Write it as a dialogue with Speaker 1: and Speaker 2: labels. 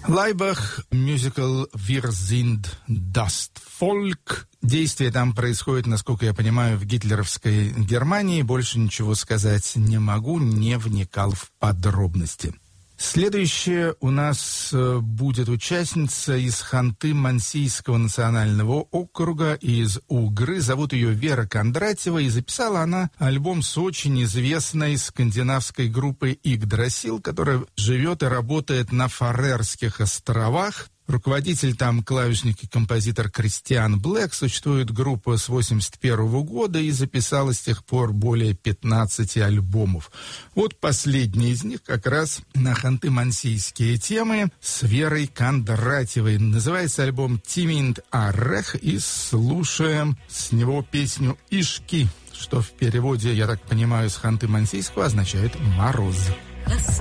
Speaker 1: Лайбах, мюзикл «Wir sind das Volk». Действие там происходит, насколько я понимаю, в гитлеровской Германии. Больше ничего сказать не могу, не вникал в подробности. Следующая у нас будет участница из Ханты-Мансийского национального округа, из Угры. Зовут ее Вера Кондратьева, и записала она альбом с очень известной скандинавской группой Игдрасил, которая живет и работает на Фарерских островах. Руководитель там клавишник и композитор Кристиан Блэк. Существует группа с 1981 года и записала с тех пор более 15 альбомов. Вот последний из них как раз на ханты-мансийские темы с Верой Кондратьевой. Называется альбом «Тиминд Арех», и слушаем с него песню «Ишки», что в переводе, я так понимаю, с ханты-мансийского означает «мороз».